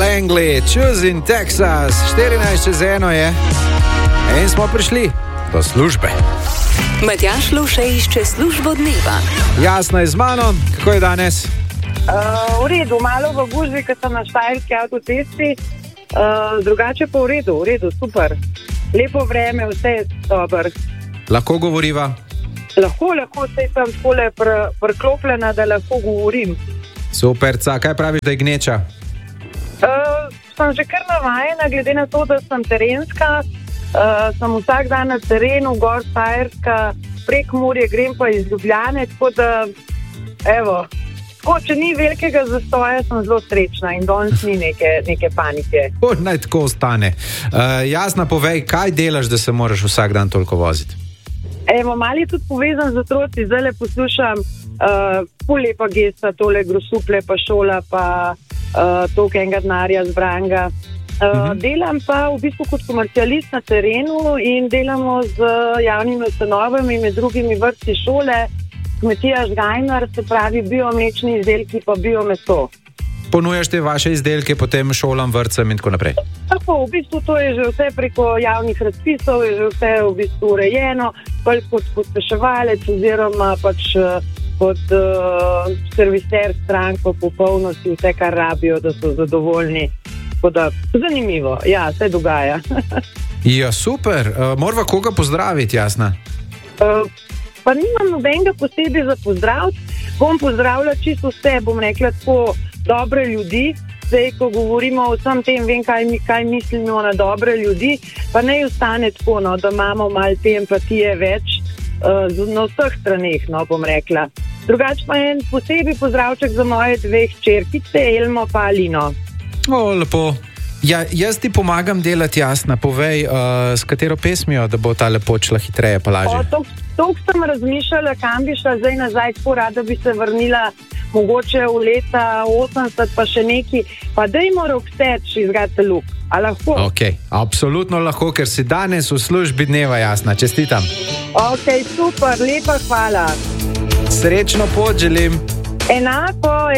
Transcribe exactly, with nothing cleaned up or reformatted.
Langley, Choosing Texas, štirinajst čez eno je. In smo prišli do službe. Matjaž Luše išče službo dneva. Jasna je z mano, kako je danes? Uh, v redu, malo v gužvi, ker sem na štajerski avtocesti, uh, drugače pa v redu, v redu, super. Lepo vreme, vse je dobro. Lahko govoriva? Lahko, lahko, vse sem takole pr, priklopljena, da lahko govorim. Superca, kaj praviš, da je gneča? Uh, sem že kar navajena, glede na to, da sem terenska, uh, sem vsak dan na terenu, gor štajerska, prek morja, grem pa iz Ljubljane, tako da, evo, Ko, če ni velikega zastoja, sem zelo srečna in danes ni neke, neke panike. O, naj tako ostane. Uh, Jasna, povej, kaj delaš, da se moraš vsak dan toliko voziti? Evo, malo je tudi povezan z otroci. Zdaj le poslušam uh, pol lepa gesta, tole grosuple, pa šola, pa uh, toliko enega denarja zbranga. Uh, uh-huh. Delam pa v bistvu kot komercialist na terenu in delamo z javnimi ustanovami, med drugimi vrtci, šole, kmetija Žgajnar, se pravi biomlečni izdelki pa biomeso. Ponujaš te vaše izdelke potem šolam, vrtcem in tako naprej? Tako, v bistvu to je že vse preko javnih razpisov, je že vse v bistvu urejeno, bolj kot pospeševalec oziroma pač kot uh, serviser strank po popolnosti, vse kar rabijo, da so zadovoljni. Tako da, zanimivo, ja, se dogaja. Ja, super. Uh, morava koga pozdraviti, Jasna? Uh, Pa nimam nobenega posebej za pozdrav. Bom pozdravila čisto vse, bom rekla tako dobre ljudi. Zdaj, ko govorimo o vsem tem, vem, kaj, kaj mislimo na dobre ljudi, pa ne ostane tako, no, da imamo malo te empatije več uh, na vseh straneh, no, bom rekla. Drugače pa en posebej pozdravček za moje dve hčerkice, Elmo pa Alino. O, lepo. Ja, jaz ti pomagam delati, Jasna. Povej, uh, s katero pesmijo, da bo ta lepo šla hitreje pa lažje. To sem razmišljala, kam bi šla zdaj nazaj, tako rada bi se vrnila mogoče v leta osemdeset pa še neki, pa dajmo Roxette iz Got the Look. A lahko? Ok, absolutno lahko, ker si danes v službi dneva, Jasna. Čestitam. Ok, super, lepa hvala. Srečno pot želim. Enako.